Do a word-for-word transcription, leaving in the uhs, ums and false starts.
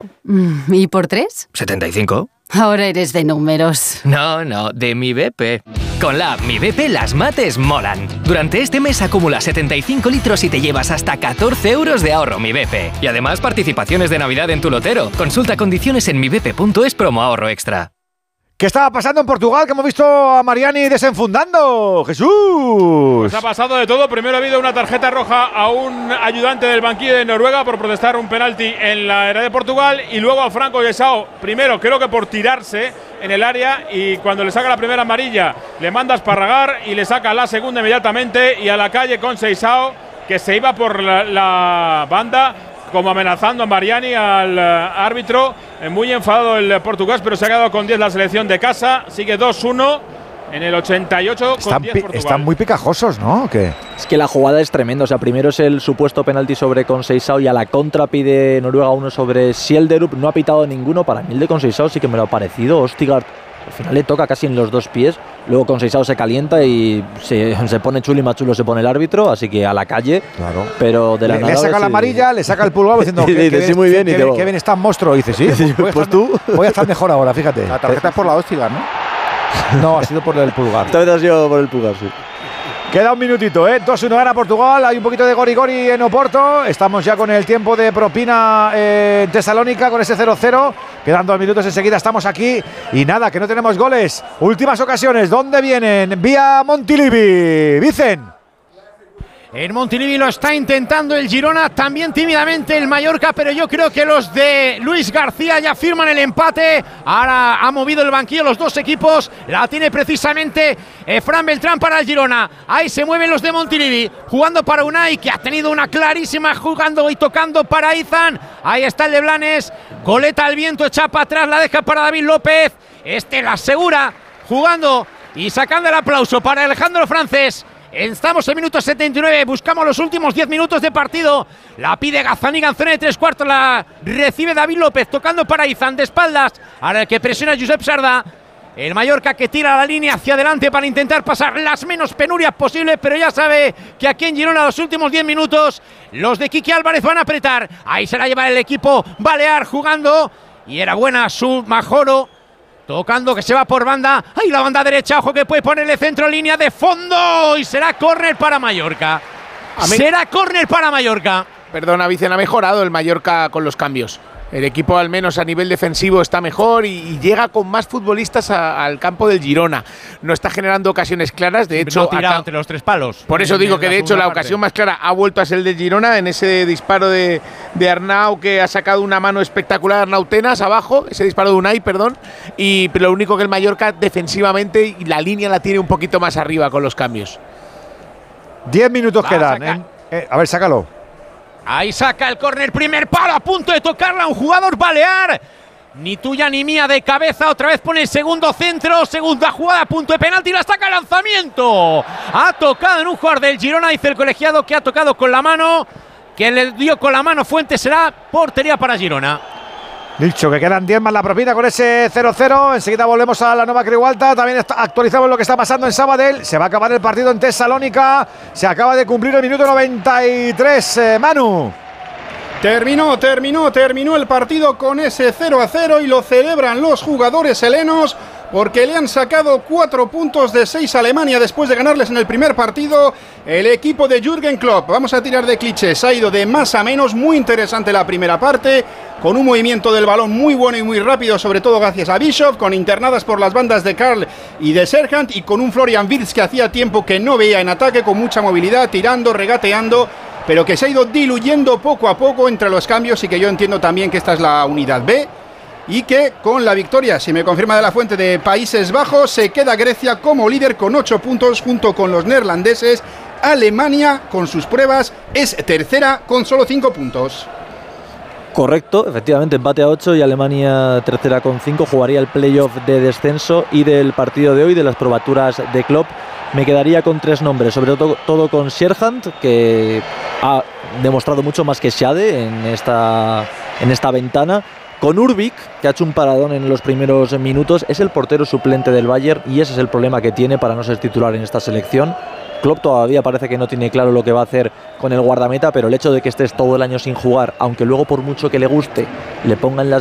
¿Y por tres? setenta y cinco. Ahora eres de números. No, no, de Mi B P. Con la app Mi B P las mates molan. Durante este mes acumula setenta y cinco litros y te llevas hasta catorce euros de ahorro Mi B P. Y además participaciones de Navidad en tu lotero. Consulta condiciones en mi b p punto es promo ahorro extra. ¿Qué estaba pasando en Portugal? Que hemos visto a Mariani desenfundando. ¡Jesús! Pues ha pasado de todo. Primero ha habido una tarjeta roja a un ayudante del banquillo de Noruega por protestar un penalti en la área de Portugal. Y luego a Franco Yesao, primero creo que por tirarse en el área. Y cuando le saca la primera amarilla, le manda a esparragar y le saca la segunda inmediatamente. Y a la calle con Seixao, que se iba por la, la banda, como amenazando a Mariani, al uh, árbitro. Eh, muy enfadado el portugués, pero se ha quedado con diez la selección de casa. Sigue dos uno en el ochenta y ocho. Están, con diez Portugal. Están muy picajosos, ¿no? ¿O qué? Es que la jugada es tremenda. O sea, primero es el supuesto penalti sobre Conceição y a la contra pide Noruega uno sobre Sjelderup. No ha pitado ninguno. Para mí el de Conceição sí que me lo ha parecido. Ostigard al final le toca casi en los dos pies. Luego Conceição se calienta y se, se pone chulo y más chulo se pone el árbitro, así que a la calle. Claro. Pero de la le, nada. le saca la amarilla, le saca el pulgar diciendo que, que, que, que sí, muy bien, que, y que, digo, que bien está monstruo. Dice, sí, pues, pues, pues estar, tú. Voy a estar mejor ahora, fíjate. La tarjeta es por la Ostigard, ¿no? No, ha sido por el pulgar. Esta vez ha sido por el pulgar, sí. Queda un minutito, ¿eh? dos uno gana Portugal. Hay un poquito de gori-gori en Oporto. Estamos ya con el tiempo de propina eh, en Tesalónica con ese cero cero. Quedan dos minutos enseguida. Estamos aquí. Y nada, que no tenemos goles. Últimas ocasiones. ¿Dónde vienen? Vía Montilivi. Vicen. En Montilivi lo está intentando el Girona, también tímidamente el Mallorca, pero yo creo que los de Luis García ya firman el empate. Ahora ha movido el banquillo los dos equipos, la tiene precisamente eh, Fran Beltrán para el Girona. Ahí se mueven los de Montilivi, jugando para Unai, que ha tenido una clarísima, jugando y tocando para Izan. Ahí está el de Blanes, coleta al viento, echa para atrás, la deja para David López. Este la asegura, jugando y sacando el aplauso para Alejandro Francés. Estamos en minuto setenta y nueve, buscamos los últimos diez minutos de partido. La pide Gazzaniga en zona de tres cuartos, la recibe David López, tocando para Izan de espaldas. Ahora el que presiona Josep Sardá. El Mallorca que tira la línea hacia adelante para intentar pasar las menos penurias posibles, pero ya sabe que aquí en Girona los últimos diez minutos los de Quique Álvarez van a apretar. Ahí se la lleva el equipo balear jugando. Y era buena su Majoro. Tocando, que se va por banda. ¡Ay, la banda derecha! Ojo que puede ponerle centro, línea de fondo. Y será córner para Mallorca. Será córner para Mallorca. Perdona, Vicen, ha mejorado el Mallorca con los cambios. El equipo, al menos a nivel defensivo, está mejor y, y llega con más futbolistas a, al campo del Girona. No está generando ocasiones claras, de hecho… No ha tirado entre los tres palos. Por eso digo que, de hecho, la ocasión más clara ha vuelto a ser el del Girona en ese disparo de, de Arnau, que ha sacado una mano espectacular, Arnau Tenas, abajo, ese disparo de Unai, perdón. Y pero lo único que el Mallorca, defensivamente, y la línea la tiene un poquito más arriba con los cambios. Diez minutos quedan, ¿eh? Eh, a ver, sácalo. Ahí saca el córner, primer palo, a punto de tocarla un jugador balear. Ni tuya ni mía de cabeza, otra vez pone el segundo centro, segunda jugada, punto de penalti, la saca, lanzamiento. Ha tocado en un jugador del Girona, dice el colegiado que ha tocado con la mano, que le dio con la mano Fuentes, será portería para Girona. Dicho que quedan diez más la propina con ese cero cero. Enseguida volvemos a la nueva Creu Alta. También actualizamos lo que está pasando en Sabadell. Se va a acabar el partido en Tesalónica. Se acaba de cumplir el minuto noventa y tres. Eh, Manu. Terminó, terminó, terminó el partido con ese cero a cero y lo celebran los jugadores helenos porque le han sacado cuatro puntos de seis a Alemania después de ganarles en el primer partido el equipo de Jürgen Klopp. Vamos a tirar de clichés, ha ido de más a menos, muy interesante la primera parte, con un movimiento del balón muy bueno y muy rápido, sobre todo gracias a Bishop, con internadas por las bandas de Karl y de Serhant, y con un Florian Wirtz que hacía tiempo que no veía en ataque, con mucha movilidad, tirando, regateando, pero que se ha ido diluyendo poco a poco entre los cambios, y que yo entiendo también que esta es la unidad B, y que con la victoria, si me confirma de la fuente, de Países Bajos, se queda Grecia como líder con ocho puntos junto con los neerlandeses. Alemania, con sus pruebas, es tercera con solo cinco puntos. Correcto, efectivamente, empate a ocho y Alemania tercera con cinco. Jugaría el playoff de descenso, y del partido de hoy, de las probaturas de Klopp, me quedaría con tres nombres, sobre todo, todo con Serhant, que ha demostrado mucho más que Xhade en esta, en esta ventana. Con Urbik, que ha hecho un paradón en los primeros minutos, es el portero suplente del Bayern y ese es el problema que tiene para no ser titular en esta selección. Klopp todavía parece que no tiene claro lo que va a hacer con el guardameta, pero el hecho de que estés todo el año sin jugar, aunque luego por mucho que le guste, le pongan las